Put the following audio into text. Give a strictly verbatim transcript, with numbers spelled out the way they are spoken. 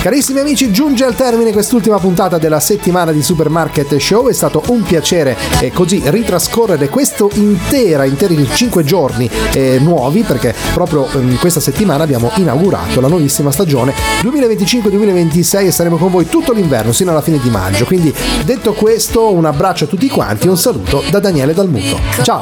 Carissimi amici, giunge al termine quest'ultima puntata della settimana di Supermarket Show. È stato un piacere eh, così ritrascorrere questo intera, interi cinque giorni eh, nuovi, perché proprio in eh, questa settimana abbiamo inaugurato la nuovissima stagione duemilaventicinque duemilaventisei e saremo con voi tutto l'inverno sino alla fine di maggio. Quindi detto questo, un abbraccio a tutti quanti e un saluto da Daniele Dalmuto. Ciao!